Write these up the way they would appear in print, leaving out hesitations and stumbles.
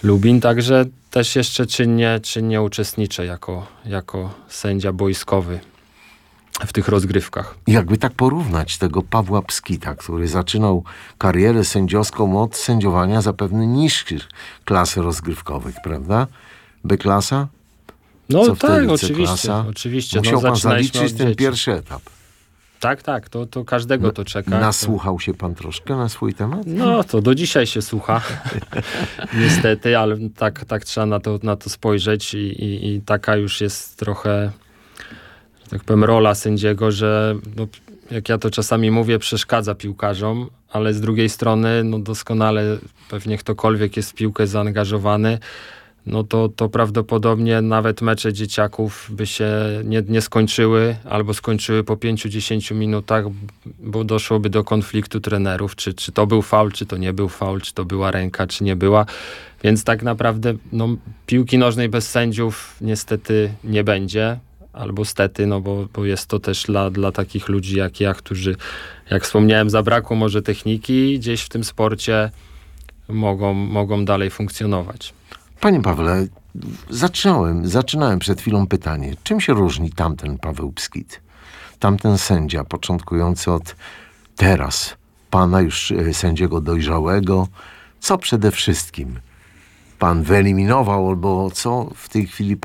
Lubin, także też jeszcze czynnie uczestniczę jako sędzia boiskowy w tych rozgrywkach. Jakby tak porównać tego Pawła Pskita, który zaczynał karierę sędziowską od sędziowania zapewne niższych klas rozgrywkowych, prawda? B-klasa? No Co tak, wtedy oczywiście. Musiał pan zaczynaliśmy zaliczyć od ten dzieci. pierwszy etap. Tak, to każdego to czeka. Nasłuchał się pan troszkę na swój temat? No, to do dzisiaj się słucha. Niestety, ale tak trzeba na to spojrzeć i taka już jest trochę, że tak powiem, rola sędziego, że no, jak ja to czasami mówię, przeszkadza piłkarzom, ale z drugiej strony no doskonale pewnie ktokolwiek jest w piłkę zaangażowany, no to prawdopodobnie nawet mecze dzieciaków by się nie skończyły, albo skończyły po 5-10 minutach, bo doszłoby do konfliktu trenerów, czy to był faul, czy to nie był faul, czy to była ręka, czy nie była. Więc tak naprawdę no, piłki nożnej bez sędziów niestety nie będzie, albo stety, no bo jest to też dla takich ludzi jak ja, którzy, jak wspomniałem, zabrakło może techniki, gdzieś w tym sporcie mogą dalej funkcjonować. Panie Pawle, zaczynałem przed chwilą pytanie. Czym się różni tamten Paweł Pskit? Tamten sędzia początkujący od teraz, pana już sędziego dojrzałego. Co przede wszystkim pan wyeliminował, albo co w tej chwili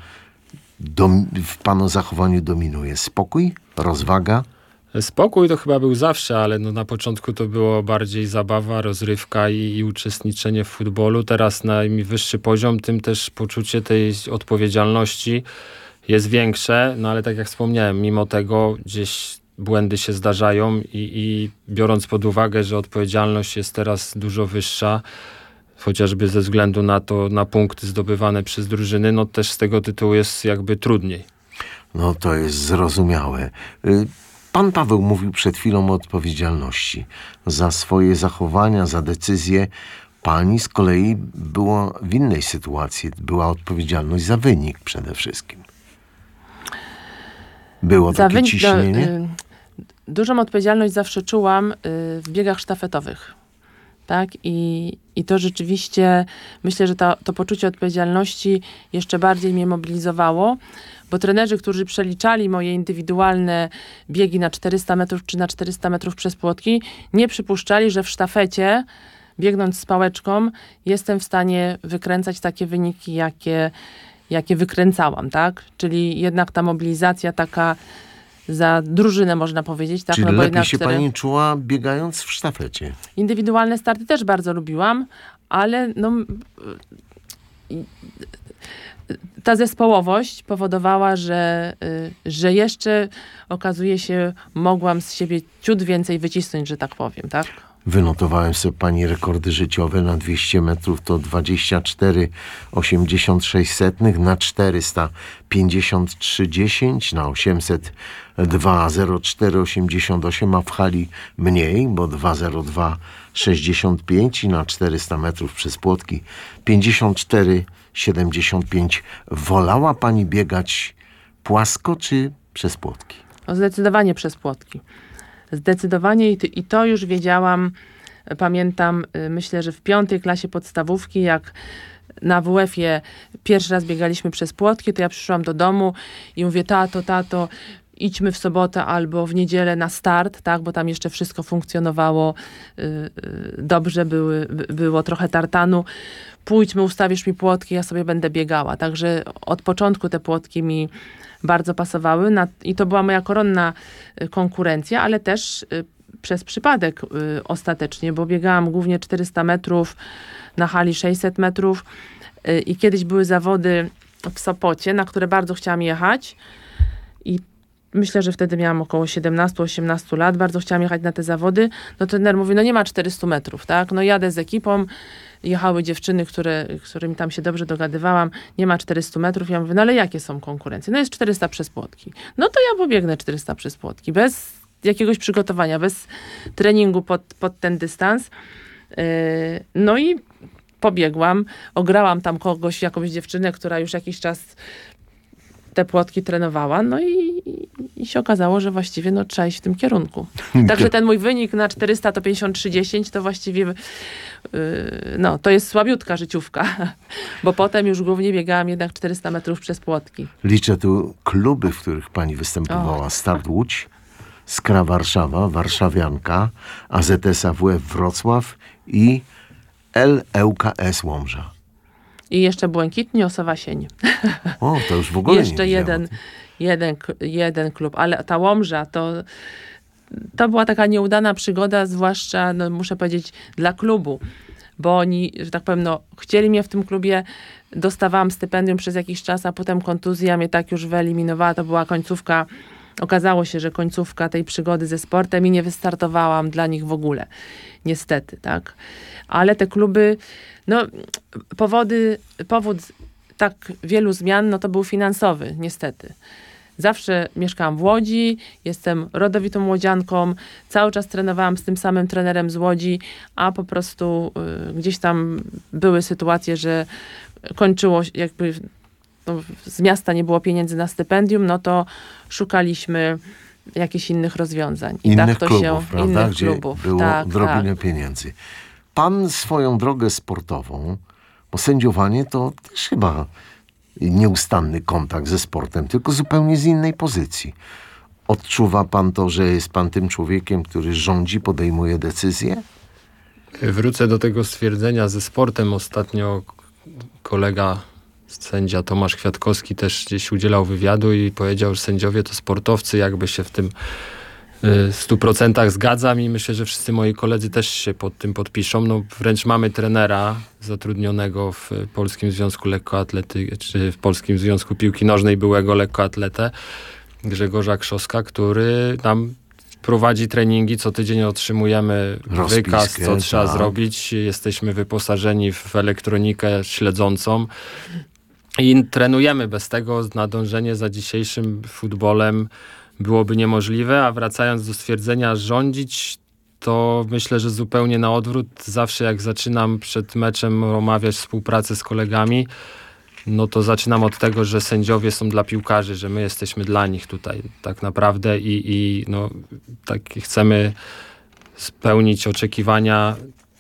w pana zachowaniu dominuje? Spokój? Rozwaga? Spokój to chyba był zawsze, ale no na początku to było bardziej zabawa, rozrywka i uczestniczenie w futbolu. Teraz na im wyższy poziom, tym też poczucie tej odpowiedzialności jest większe. No ale tak jak wspomniałem, mimo tego gdzieś błędy się zdarzają i biorąc pod uwagę, że odpowiedzialność jest teraz dużo wyższa, chociażby ze względu na punkty zdobywane przez drużyny, no też z tego tytułu jest jakby trudniej. No to jest zrozumiałe. Pan Paweł mówił przed chwilą o odpowiedzialności. Za swoje zachowania, za decyzje. Pani z kolei była w innej sytuacji. Była odpowiedzialność za wynik przede wszystkim. Było takie ciśnienie? Dużą odpowiedzialność zawsze czułam w biegach sztafetowych. Tak? I to rzeczywiście, myślę, że to poczucie odpowiedzialności jeszcze bardziej mnie mobilizowało, bo trenerzy, którzy przeliczali moje indywidualne biegi na 400 metrów czy na 400 metrów przez płotki, nie przypuszczali, że w sztafecie, biegnąc z pałeczką, jestem w stanie wykręcać takie wyniki, jakie wykręcałam, tak? Czyli jednak ta mobilizacja taka za drużynę, można powiedzieć. Tak? Czyli No bo lepiej się 4... pani czuła biegając w sztafecie? Indywidualne starty też bardzo lubiłam, ale no, ta zespołowość powodowała, że jeszcze okazuje się, mogłam z siebie ciut więcej wycisnąć, że tak powiem, tak? Wynotowałem sobie pani rekordy życiowe na 200 metrów to 24,86, na 400 53,10, na 800 2,04,88, a w hali mniej, bo 2,02,65 i na 400 metrów przez płotki 54,75. Wolała pani biegać płasko czy przez płotki? No zdecydowanie przez płotki. Zdecydowanie i to już wiedziałam, pamiętam, myślę, że w 5. klasie podstawówki, jak na WF-ie pierwszy raz biegaliśmy przez płotki, to ja przyszłam do domu i mówię, tato, idźmy w sobotę albo w niedzielę na start, tak, bo tam jeszcze wszystko funkcjonowało dobrze, było trochę tartanu. Pójdźmy, ustawisz mi płotki, ja sobie będę biegała. Także od początku te płotki mi bardzo pasowały i to była moja koronna konkurencja, ale też przez przypadek ostatecznie, bo biegałam głównie 400 metrów, na hali 600 metrów i kiedyś były zawody w Sopocie, na które bardzo chciałam jechać i myślę, że wtedy miałam około 17-18 lat, bardzo chciałam jechać na te zawody. No trener mówi, no nie ma 400 metrów, tak? No jadę z ekipą, jechały dziewczyny, którymi tam się dobrze dogadywałam, nie ma 400 metrów. Ja mówię, no ale jakie są konkurencje? No jest 400 przez płotki. No to ja pobiegnę 400 przez płotki, bez jakiegoś przygotowania, bez treningu pod ten dystans. No i pobiegłam, ograłam tam jakąś dziewczynę, która już jakiś czas te płotki trenowała, no i i się okazało, że właściwie no, trzeba iść w tym kierunku. Także ten mój wynik na 400 to 53,10 to właściwie no, to jest słabiutka życiówka, bo potem już głównie biegałam jednak 400 metrów przez płotki. Liczę tu kluby, w których pani występowała. Start Łódź, Skra Warszawa, Warszawianka, AZS AWF Wrocław i LŁKS Łomża. I jeszcze Błękitni, Osowa Sień. O, to już w ogóle Jeszcze nie wiedziałem. jeden klub, ale ta Łomża to była taka nieudana przygoda, zwłaszcza, no, muszę powiedzieć, dla klubu, bo oni, że tak powiem, no, chcieli mnie w tym klubie, dostawałam stypendium przez jakiś czas, a potem kontuzja mnie tak już wyeliminowała, to była końcówka, okazało się, że końcówka tej przygody ze sportem i nie wystartowałam dla nich w ogóle, niestety, tak. Ale te kluby, no, powód tak wielu zmian, no to był finansowy, niestety. Zawsze mieszkałam w Łodzi, jestem rodowitą łodzianką, cały czas trenowałam z tym samym trenerem z Łodzi, a po prostu gdzieś tam były sytuacje, że kończyło się, jakby no, z miasta nie było pieniędzy na stypendium, no to szukaliśmy jakichś innych rozwiązań. I Innych tak to klubów, się, prawda? innych Gdzie klubów. było Tak, odrobinę tak. pieniędzy. Pan swoją drogę sportową, bo sędziowanie to też chyba nieustanny kontakt ze sportem, tylko zupełnie z innej pozycji. Odczuwa pan to, że jest pan tym człowiekiem, który rządzi, podejmuje decyzje? Wrócę do tego stwierdzenia ze sportem. Ostatnio kolega sędzia Tomasz Kwiatkowski też gdzieś udzielał wywiadu i powiedział, że sędziowie to sportowcy, jakby się w tym 100% zgadzam i myślę, że wszyscy moi koledzy też się pod tym podpiszą. No, wręcz mamy trenera zatrudnionego w Polskim Związku Lekkoatlety, czy w Polskim Związku Piłki Nożnej, byłego lekkoatletę, Grzegorza Krzoska, który nam prowadzi treningi, co tydzień otrzymujemy wykaz, co trzeba zrobić. Jesteśmy wyposażeni w elektronikę śledzącą i trenujemy. Bez tego nadążenie za dzisiejszym futbolem byłoby niemożliwe, a wracając do stwierdzenia rządzić, to myślę, że zupełnie na odwrót. Zawsze jak zaczynam przed meczem omawiać współpracę z kolegami, no to zaczynam od tego, że sędziowie są dla piłkarzy, że my jesteśmy dla nich tutaj tak naprawdę i no, tak chcemy spełnić oczekiwania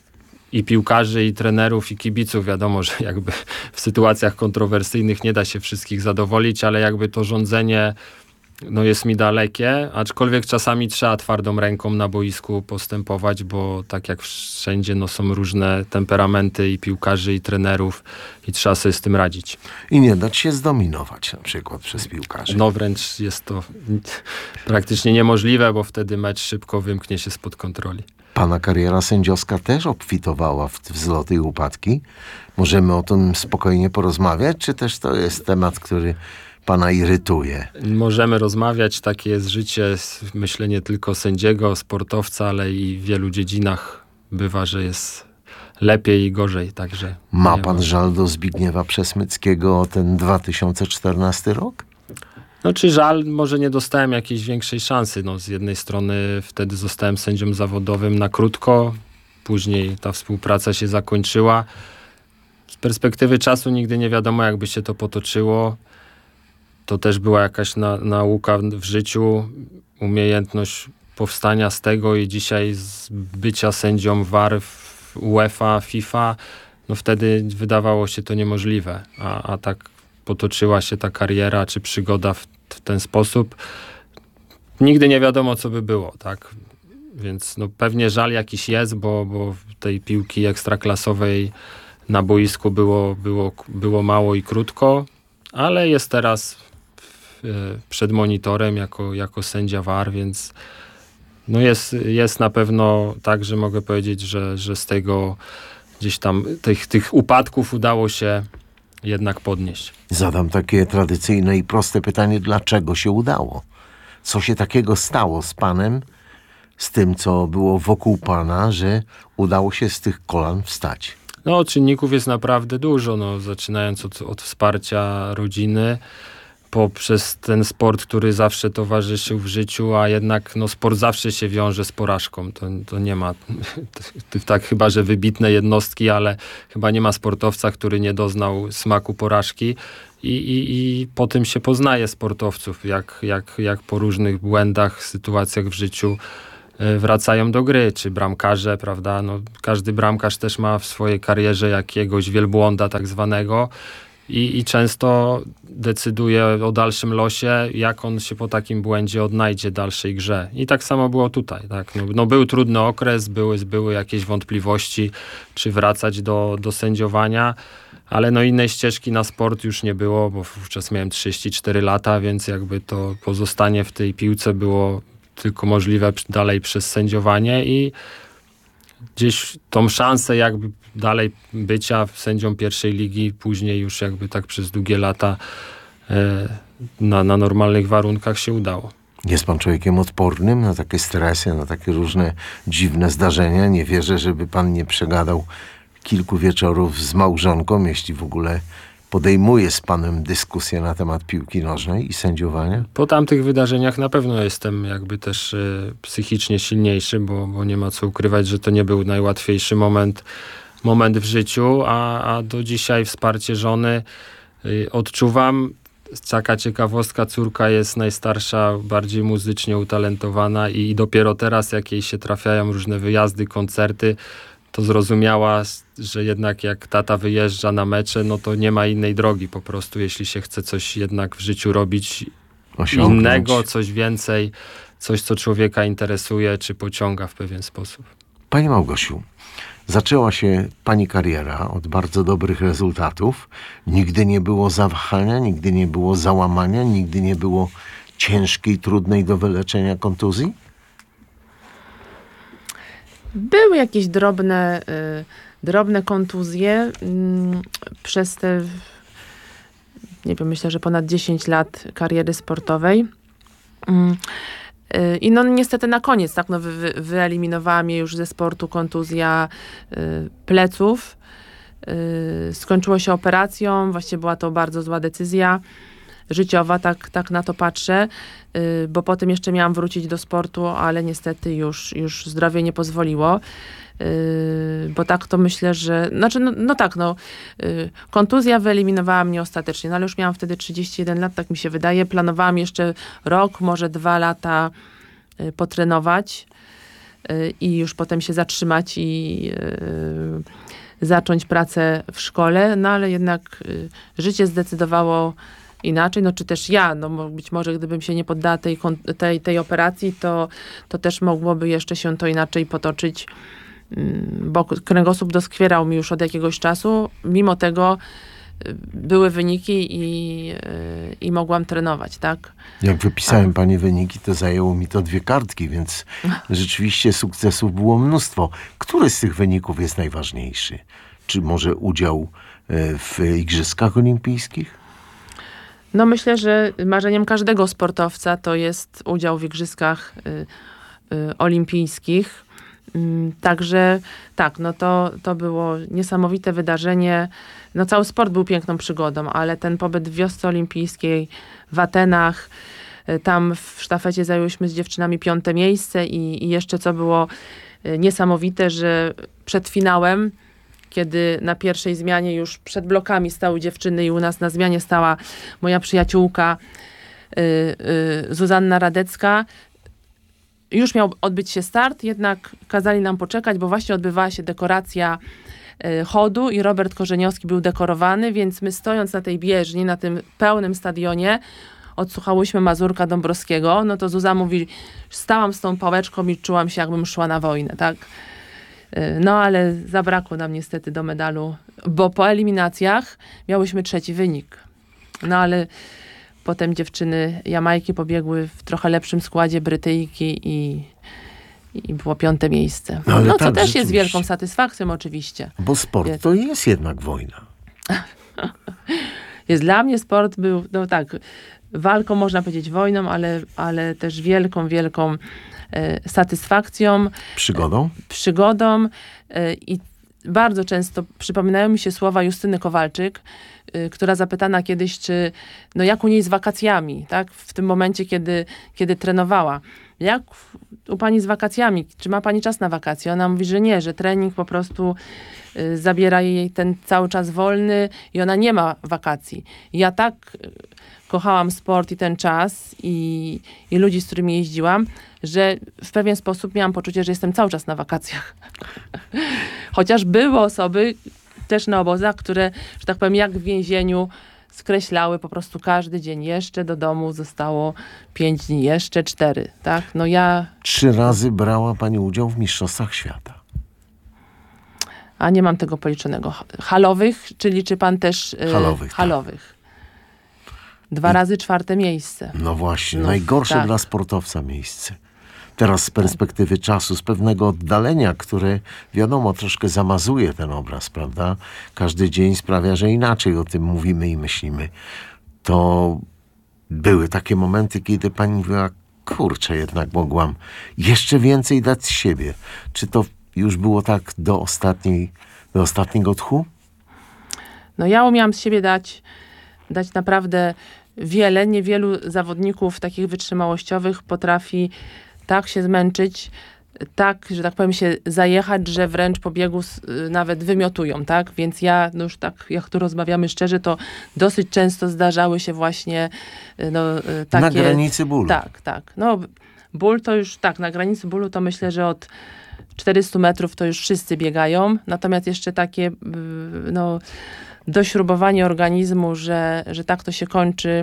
i piłkarzy, i trenerów, i kibiców. Wiadomo, że jakby w sytuacjach kontrowersyjnych nie da się wszystkich zadowolić, ale jakby to rządzenie no jest mi dalekie, aczkolwiek czasami trzeba twardą ręką na boisku postępować, bo tak jak wszędzie no są różne temperamenty i piłkarzy, i trenerów i trzeba sobie z tym radzić. I nie dać się zdominować na przykład przez piłkarzy. No wręcz jest to praktycznie niemożliwe, bo wtedy mecz szybko wymknie się spod kontroli. Pana kariera sędziowska też obfitowała w wzloty i upadki. Możemy o tym spokojnie porozmawiać, czy też to jest temat, który pana irytuje? Możemy rozmawiać, takie jest życie, myślę nie tylko sędziego, sportowca, ale i w wielu dziedzinach bywa, że jest lepiej i gorzej, także... Ma pan żal do Zbigniewa Przesmyckiego o ten 2014 rok? No czy żal, może nie dostałem jakiejś większej szansy. No, z jednej strony wtedy zostałem sędzią zawodowym na krótko, później ta współpraca się zakończyła. Z perspektywy czasu nigdy nie wiadomo, jakby się to potoczyło. To też była jakaś nauka w życiu, umiejętność powstania z tego i dzisiaj z bycia sędzią VAR w UEFA, FIFA, no wtedy wydawało się to niemożliwe, a tak potoczyła się ta kariera czy przygoda w ten sposób. Nigdy nie wiadomo, co by było, tak? Więc no pewnie żal jakiś jest, bo tej piłki ekstraklasowej na boisku było mało i krótko, ale jest teraz przed monitorem jako sędzia VAR, więc no jest na pewno tak, że mogę powiedzieć, że z tego gdzieś tam tych upadków udało się jednak podnieść. Zadam takie tradycyjne i proste pytanie, dlaczego się udało? Co się takiego stało z panem, z tym, co było wokół pana, że udało się z tych kolan wstać? No, czynników jest naprawdę dużo, no, zaczynając od wsparcia rodziny, poprzez ten sport, który zawsze towarzyszył w życiu, a jednak no, sport zawsze się wiąże z porażką. To nie ma, tak chyba, że wybitne jednostki, ale chyba nie ma sportowca, który nie doznał smaku porażki. I po tym się poznaje sportowców, jak po różnych błędach, sytuacjach w życiu wracają do gry, czy bramkarze, prawda? No, każdy bramkarz też ma w swojej karierze jakiegoś wielbłąda tak zwanego i często decyduje o dalszym losie, jak on się po takim błędzie odnajdzie w dalszej grze. I tak samo było tutaj. Tak? No, był trudny okres, były jakieś wątpliwości, czy wracać do sędziowania, ale no innej ścieżki na sport już nie było, bo wówczas miałem 34 lata, więc jakby to pozostanie w tej piłce było tylko możliwe dalej przez sędziowanie i gdzieś tą szansę jakby dalej bycia sędzią pierwszej ligi, później już jakby tak przez długie lata na normalnych warunkach się udało. Jest pan człowiekiem odpornym na takie stresy, na takie różne dziwne zdarzenia? Nie wierzę, żeby pan nie przegadał kilku wieczorów z małżonką, jeśli w ogóle podejmuje z panem dyskusję na temat piłki nożnej i sędziowania? Po tamtych wydarzeniach na pewno jestem jakby też psychicznie silniejszy, bo nie ma co ukrywać, że to nie był najłatwiejszy moment w życiu, a do dzisiaj wsparcie żony odczuwam. Taka ciekawostka, córka jest najstarsza, bardziej muzycznie utalentowana i dopiero teraz, jak jej się trafiają różne wyjazdy, koncerty, to zrozumiała, że jednak jak tata wyjeżdża na mecze, no to nie ma innej drogi po prostu, jeśli się chce coś jednak w życiu robić innego, coś więcej, coś, co człowieka interesuje, czy pociąga w pewien sposób. Pani Małgosiu, zaczęła się pani kariera od bardzo dobrych rezultatów. Nigdy nie było zawahania, nigdy nie było załamania, nigdy nie było ciężkiej, trudnej do wyleczenia kontuzji? Były jakieś drobne kontuzje przez te, nie wiem, myślę, że ponad 10 lat kariery sportowej. I no niestety na koniec, tak, no wyeliminowała mnie już ze sportu kontuzja pleców. Skończyło się operacją, właściwie była to bardzo zła decyzja życiowa, tak na to patrzę, bo potem jeszcze miałam wrócić do sportu, ale niestety już zdrowie nie pozwoliło. Bo tak to myślę, że... Znaczy, kontuzja wyeliminowała mnie ostatecznie, no ale już miałam wtedy 31 lat, tak mi się wydaje. Planowałam jeszcze rok, może 2 lata potrenować i już potem się zatrzymać i zacząć pracę w szkole, no ale jednak życie zdecydowało inaczej, no czy też ja, no być może gdybym się nie poddała tej operacji, to też mogłoby jeszcze się to inaczej potoczyć, bo kręgosłup doskwierał mi już od jakiegoś czasu, mimo tego były wyniki i mogłam trenować, tak? Jak wypisałem pani wyniki, to zajęło mi to 2 kartki, więc rzeczywiście sukcesów było mnóstwo. Który z tych wyników jest najważniejszy? Czy może udział w Igrzyskach Olimpijskich? No myślę, że marzeniem każdego sportowca to jest udział w Igrzyskach Olimpijskich. Także tak, no to było niesamowite wydarzenie. No cały sport był piękną przygodą, ale ten pobyt w wiosce olimpijskiej w Atenach, tam w sztafecie zajęłyśmy z dziewczynami 5. miejsce i jeszcze co było niesamowite, że przed finałem, kiedy na pierwszej zmianie już przed blokami stały dziewczyny i u nas na zmianie stała moja przyjaciółka Zuzanna Radecka, już miał odbyć się start, jednak kazali nam poczekać, bo właśnie odbywała się dekoracja chodu i Robert Korzeniowski był dekorowany, więc my stojąc na tej bieżni, na tym pełnym stadionie, odsłuchałyśmy Mazurka Dąbrowskiego, no to Zuza mówi, stałam z tą pałeczką i czułam się, jakbym szła na wojnę, tak? No ale zabrakło nam niestety do medalu, bo po eliminacjach miałyśmy 3. wynik. No ale potem dziewczyny Jamajki pobiegły w trochę lepszym składzie, Brytyjki i było 5. miejsce. No co też jest wielką satysfakcją oczywiście. Bo sport to jest jednak wojna. Jest dla mnie sport był, no tak, walką można powiedzieć wojną, ale też wielką satysfakcją. Przygodą? Przygodą bardzo często przypominają mi się słowa Justyny Kowalczyk, która zapytana kiedyś, czy jak u niej z wakacjami, tak? W tym momencie, kiedy trenowała. Jak u pani z wakacjami? Czy ma pani czas na wakacje? Ona mówi, że nie, że trening po prostu zabiera jej ten cały czas wolny i ona nie ma wakacji. Ja tak kochałam sport i ten czas i ludzi, z którymi jeździłam, że w pewien sposób miałam poczucie, że jestem cały czas na wakacjach. Chociaż były osoby też na obozach, które, że tak powiem, jak w więzieniu skreślały po prostu każdy dzień. Jeszcze do domu zostało 5 dni, jeszcze 4, tak? 3 razy brała pani udział w Mistrzostwach Świata. A nie mam tego policzonego. Halowych, czy liczy pan też Halowych, halowych? 2 razy 4 miejsce. No właśnie, najgorsze dla sportowca miejsce. Teraz z perspektywy czasu, z pewnego oddalenia, które wiadomo troszkę zamazuje ten obraz, prawda? Każdy dzień sprawia, że inaczej o tym mówimy i myślimy. To były takie momenty, kiedy pani mówiła, kurczę, jednak mogłam jeszcze więcej dać z siebie. Czy to już było tak do ostatniego tchu? Ja umiałam z siebie dać naprawdę wiele. Niewielu zawodników takich wytrzymałościowych potrafi tak się zmęczyć, tak, że tak powiem, się zajechać, że wręcz po biegu nawet wymiotują, tak? Więc ja, już tak, jak tu rozmawiamy szczerze, to dosyć często zdarzały się właśnie takie... Na granicy bólu. Tak. Ból to już, na granicy bólu to myślę, że od 400 metrów to już wszyscy biegają, natomiast jeszcze takie, dośrubowanie organizmu, że tak to się kończy,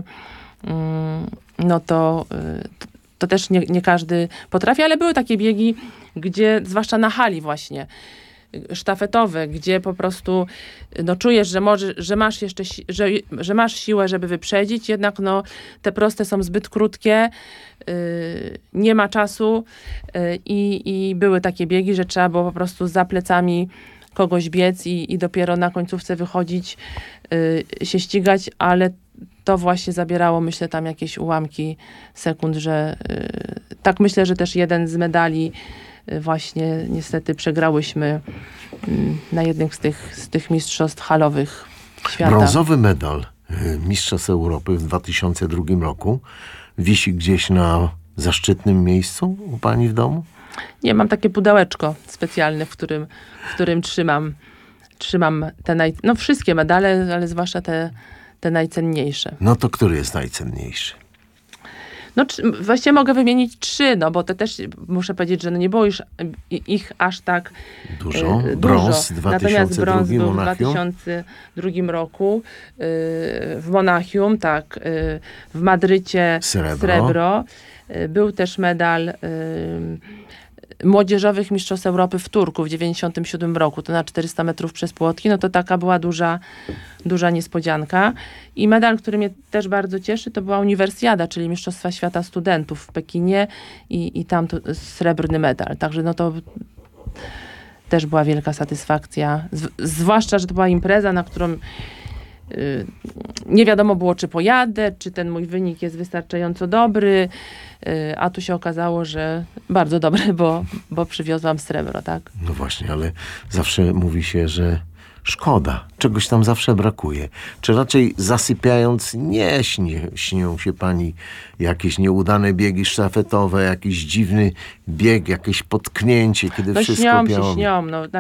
to też nie każdy potrafi, ale były takie biegi, gdzie, zwłaszcza na hali właśnie, sztafetowe, gdzie po prostu czujesz, że masz jeszcze, że masz siłę, żeby wyprzedzić, jednak te proste są zbyt krótkie, nie ma czasu i były takie biegi, że trzeba było po prostu za plecami kogoś biec i dopiero na końcówce wychodzić, się ścigać, ale to właśnie zabierało, myślę, tam jakieś ułamki sekund, że tak myślę, że też jeden z medali właśnie niestety przegrałyśmy na jednym z tych mistrzostw halowych świata. Brązowy medal Mistrzostw Europy w 2002 roku wisi gdzieś na zaszczytnym miejscu u pani w domu? Nie, mam takie pudełeczko specjalne, w którym trzymam te wszystkie medale, ale zwłaszcza te najcenniejsze. No to który jest najcenniejszy? Właściwie mogę wymienić 3, bo to też muszę powiedzieć, że nie było już ich aż tak dużo. Brąz w 2002 Natomiast brąz był w 2002 roku w Monachium, w Madrycie srebro. Był też medal młodzieżowych mistrzostw Europy w Turku w 1997 roku, to na 400 metrów przez płotki, to taka była duża niespodzianka. I medal, który mnie też bardzo cieszy, to była Uniwersjada, czyli Mistrzostwa Świata Studentów w Pekinie i tam to srebrny medal. Także to też była wielka satysfakcja. Zwłaszcza, że to była impreza, na którą nie wiadomo było, czy pojadę, czy ten mój wynik jest wystarczająco dobry, a tu się okazało, że bardzo dobry, bo przywiozłam srebro, tak? No właśnie, ale zawsze mówi się, że szkoda, czegoś tam zawsze brakuje. Czy raczej zasypiając nie śnią się pani jakieś nieudane biegi sztafetowe, jakiś dziwny bieg, jakieś potknięcie, kiedy wszystko biało? Śnią.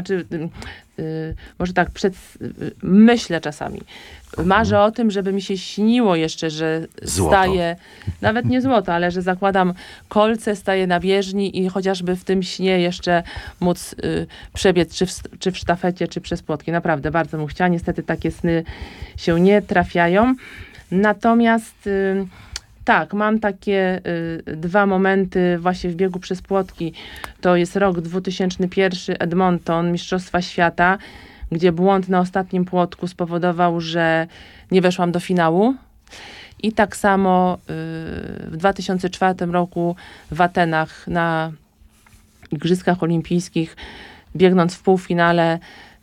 Może tak, myślę czasami. Marzę o tym, żeby mi się śniło jeszcze, że staję, nawet nie złoto, ale że zakładam kolce, staję na bieżni i chociażby w tym śnie jeszcze móc przebiec, czy w sztafecie, czy przez płotki. Naprawdę, bardzo bym chciała. Niestety takie sny się nie trafiają. Natomiast mam takie 2 momenty właśnie w biegu przez płotki. To jest rok 2001, Edmonton, Mistrzostwa Świata, gdzie błąd na ostatnim płotku spowodował, że nie weszłam do finału. I tak samo w 2004 roku w Atenach na Igrzyskach Olimpijskich, biegnąc w półfinale,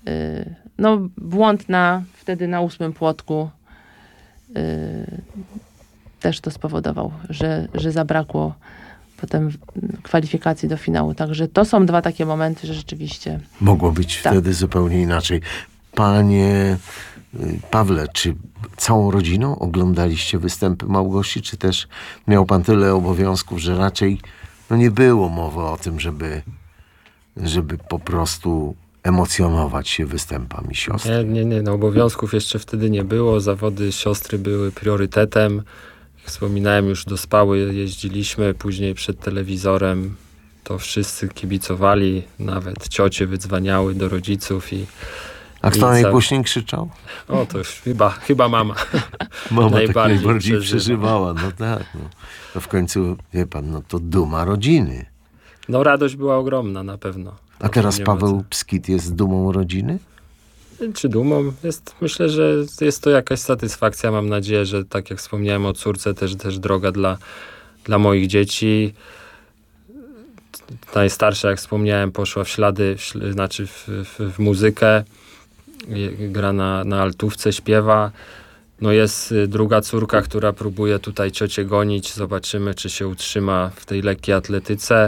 błąd wtedy na 8 płotku też to spowodował, że zabrakło potem kwalifikacji do finału. Także to są 2 takie momenty, że rzeczywiście... Mogło być Tak. wtedy zupełnie inaczej. Panie Pawle, czy całą rodziną oglądaliście występy Małgosi, czy też miał pan tyle obowiązków, że raczej nie było mowy o tym, żeby po prostu emocjonować się występami siostry? Nie, no obowiązków jeszcze wtedy nie było. Zawody siostry były priorytetem. Jak wspominałem, już do Spały jeździliśmy, później przed telewizorem to wszyscy kibicowali, nawet ciocie wydzwaniały do rodziców A kto najgłośniej krzyczał? O, to już chyba mama. Mama tak Najbardziej najbardziej przeżywa. przeżywała. No tak. No. No w końcu, wie pan, to duma rodziny. No radość była ogromna na pewno. A teraz Nie ma Paweł Pskit jest dumą rodziny? Czy dumą? Myślę, że jest to jakaś satysfakcja. Mam nadzieję, że tak jak wspomniałem o córce, też droga dla moich dzieci. Najstarsza, jak wspomniałem, poszła w ślady, znaczy w muzykę. Gra na altówce, śpiewa. No jest druga córka, która próbuje tutaj ciocię gonić. Zobaczymy, czy się utrzyma w tej lekkiej atletyce.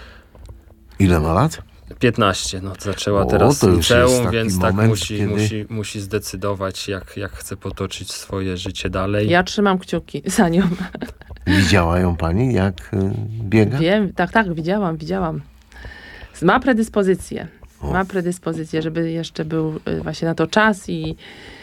Ile ma lat? 15, no zaczęła teraz to już jest liceum, taki więc tak moment, musi zdecydować, jak chce potoczyć swoje życie dalej. Ja trzymam kciuki za nią. Widziała ją pani, jak biega? Wiem, tak, widziałam. Ma predyspozycję. Ma predyspozycję, żeby jeszcze był właśnie na to czas i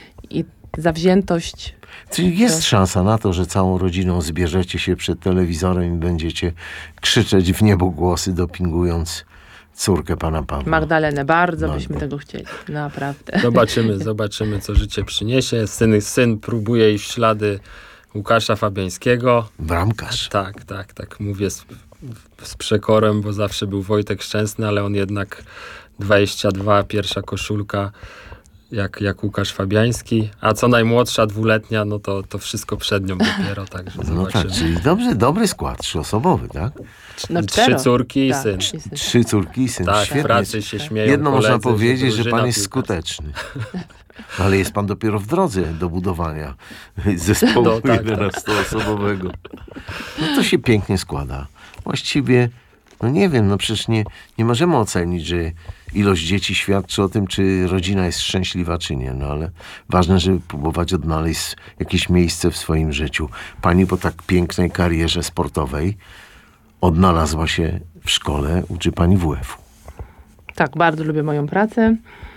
zawziętość. Czyli jest szansa na to, że całą rodziną zbierzecie się przed telewizorem i będziecie krzyczeć w niebogłosy, dopingując córkę pana Pawła. Magdalenę, bardzo No, byśmy tego chcieli. Naprawdę. Zobaczymy, co życie przyniesie. Syn próbuje iść w ślady Łukasza Fabiańskiego. Bramkarz. Tak, mówię z przekorem, bo zawsze był Wojtek Szczęsny, ale on jednak 22, pierwsza koszulka jak Łukasz Fabiański, a co najmłodsza, 2-letnia, no to wszystko przed nią dopiero, także No zobaczymy. tak, czyli dobry skład, 3-osobowy, tak? No, 3 córki i tak, syn. i syn. 3 córki i syn. Tak, w Świetnie. pracy się śmieją Jedno koledzy, można powiedzieć, że drużyna pan jest piłkarska. skuteczny. Ale jest pan dopiero w drodze do budowania zespołu No, tak. 11-osobowego. No to się pięknie składa. Właściwie, nie wiem, przecież nie możemy ocenić, że ilość dzieci świadczy o tym, czy rodzina jest szczęśliwa, czy nie. No ale ważne, żeby próbować odnaleźć jakieś miejsce w swoim życiu. Pani po tak pięknej karierze sportowej odnalazła się w szkole, uczy pani WF-u. Tak, bardzo lubię moją pracę.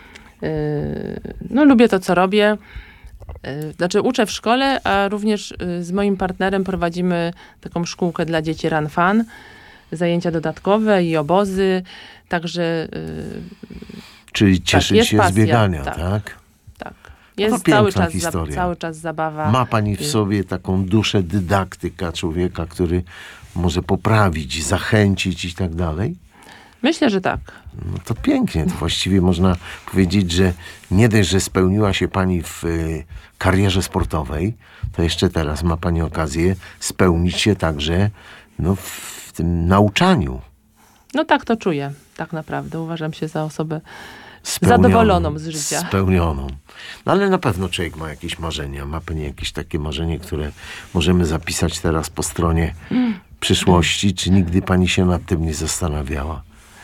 Lubię to, co robię. Znaczy uczę w szkole, a również z moim partnerem prowadzimy taką szkółkę dla dzieci Run Fun. Zajęcia dodatkowe i obozy. Także Czyli cieszyć jest się pasja, z biegania, tak. tak? tak. to Jest piękna historia. cały czas zabawa. Ma pani w sobie taką duszę dydaktyka człowieka, który może poprawić, zachęcić i tak dalej? Myślę, że tak. No to pięknie. To właściwie można powiedzieć, że nie dość, że spełniła się pani w karierze sportowej, to jeszcze teraz ma pani okazję spełnić się także w tym nauczaniu. No tak to czuję. Tak naprawdę. Uważam się za osobę zadowoloną z życia. Spełnioną. No ale na pewno człowiek ma jakieś marzenia. Ma pani jakieś takie marzenie, które możemy zapisać teraz po stronie przyszłości? Czy nigdy pani się nad tym nie zastanawiała?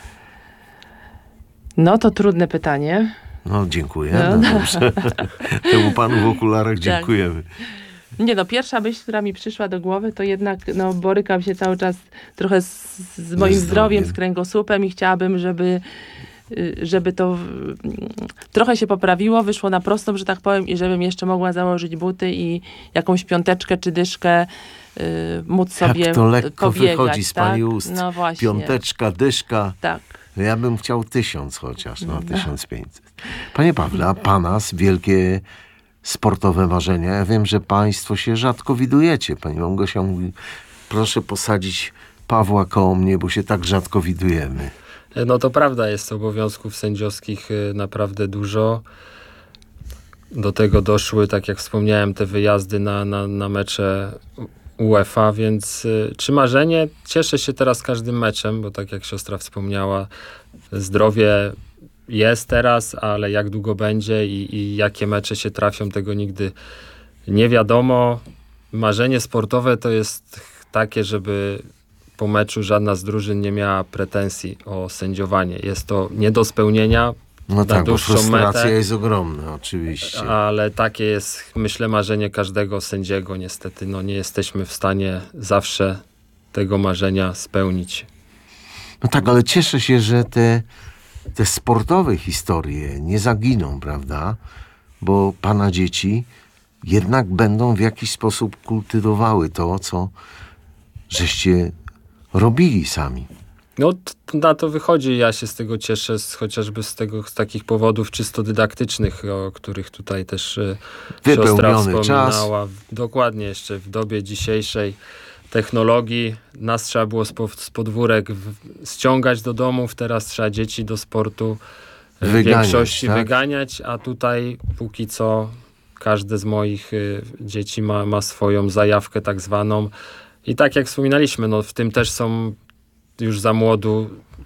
No to trudne pytanie. No dziękuję. No dobrze. Temu panu w okularach dziękujemy. Nie pierwsza myśl, która mi przyszła do głowy, to jednak borykam się cały czas trochę z moim zdrowiem, z kręgosłupem i chciałabym, żeby to trochę się poprawiło, wyszło na prostą, że tak powiem, i żebym jeszcze mogła założyć buty i jakąś piąteczkę czy dyszkę móc sobie Jak to lekko pobiegać, wychodzi z pani tak? ust. No właśnie. Piąteczka, dyszka. Tak. Ja bym chciał 1000 chociaż, 1500. Panie Pawle, a pana wielkie sportowe marzenia? Ja wiem, że państwo się rzadko widujecie. Pani Małgosia mówi, proszę posadzić Pawła koło mnie, bo się tak rzadko widujemy. No to prawda, jest obowiązków sędziowskich naprawdę dużo. Do tego doszły, tak jak wspomniałem, te wyjazdy na mecze UEFA, więc czy marzenie? Cieszę się teraz każdym meczem, bo tak jak siostra wspomniała, zdrowie jest teraz, ale jak długo będzie i jakie mecze się trafią, tego nigdy nie wiadomo. Marzenie sportowe to jest takie, żeby po meczu żadna z drużyn nie miała pretensji o sędziowanie. Jest to nie do spełnienia No na tak, bo dłuższą frustracja metę, jest ogromna, oczywiście. ale takie jest, myślę, marzenie każdego sędziego. Niestety nie jesteśmy w stanie zawsze tego marzenia spełnić. No tak, ale cieszę się, że te sportowe historie nie zaginą, prawda? Bo pana dzieci jednak będą w jakiś sposób kultywowały to, co żeście robili sami. No na to wychodzi, ja się z tego cieszę, chociażby z takich powodów czysto dydaktycznych, o których tutaj też siostra Wypełniony wspominała. Dokładnie, jeszcze w dobie dzisiejszej technologii nas trzeba było z podwórek ściągać do domów, teraz trzeba dzieci do sportu w Wyganiać, większości tak? wyganiać, a tutaj póki co każde z moich dzieci ma swoją zajawkę tak zwaną. I tak jak wspominaliśmy, w tym też są już za młodu,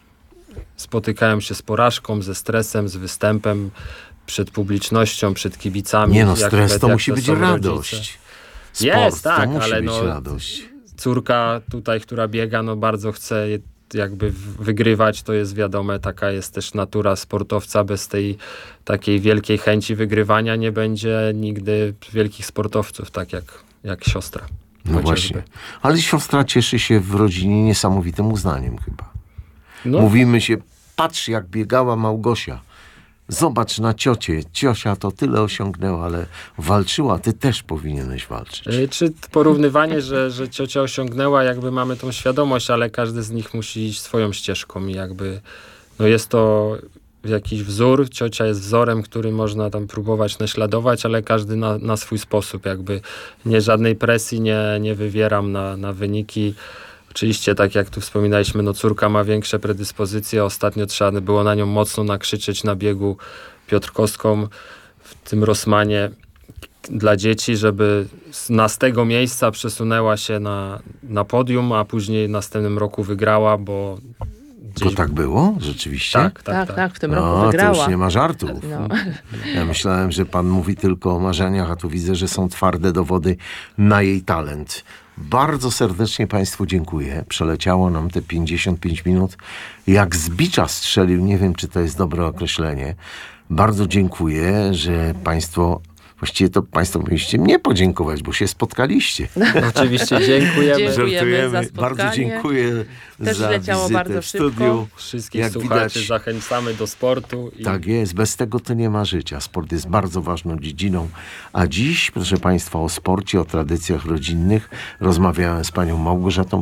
spotykają się z porażką, ze stresem, z występem przed publicznością, przed kibicami. Nie no, stres to jak musi być są radość. rodzice. Sport Jest, to tak, musi ale być radość. córka tutaj, która biega, bardzo chce jakby wygrywać, to jest wiadome, taka jest też natura sportowca. Bez tej takiej wielkiej chęci wygrywania nie będzie nigdy wielkich sportowców, tak jak siostra. No chociażby. właśnie. Ale siostra cieszy się w rodzinie niesamowitym uznaniem chyba. No, Mówimy się, patrz jak biegała Małgosia. Zobacz na ciocię. Ciocia to tyle osiągnęła, ale walczyła. Ty też powinieneś walczyć. Czy porównywanie, że ciocia osiągnęła, jakby mamy tą świadomość, ale każdy z nich musi iść swoją ścieżką i jakby jest to jakiś wzór. Ciocia jest wzorem, który można tam próbować naśladować, ale każdy na swój sposób. Jakby żadnej presji nie wywieram na wyniki. Oczywiście, tak jak tu wspominaliśmy, córka ma większe predyspozycje. Ostatnio trzeba było na nią mocno nakrzyczeć na biegu piotrkowską w tym Rossmanie dla dzieci, żeby z tego miejsca przesunęła się na podium, a później w następnym roku wygrała, bo To tak było? Rzeczywiście? Tak, w tym roku No, to wygrała. już nie ma żartów. No. Ja myślałem, że pan mówi tylko o marzeniach, a tu widzę, że są twarde dowody na jej talent. Bardzo serdecznie państwu dziękuję. Przeleciało nam te 55 minut. Jak z bicza strzelił, nie wiem, czy to jest dobre określenie. Bardzo dziękuję, że państwo... Właściwie to państwo powinniście mnie podziękować, bo się spotkaliście. Oczywiście dziękujemy. Dziękujemy za spotkanie. Bardzo dziękuję Też za leciało wizytę bardzo w studiu. Wszystkich Jak słuchaczy widać, zachęcamy do sportu. tak jest, bez tego to nie ma życia. Sport jest bardzo ważną dziedziną. A dziś, proszę państwa, o sporcie, o tradycjach rodzinnych rozmawiałem z panią Małgorzatą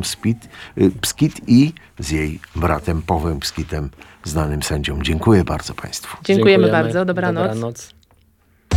Pskit i z jej bratem Pawłem Pskitem, znanym sędzią. Dziękuję bardzo państwu. Dziękujemy bardzo. Dobranoc. Dobranoc.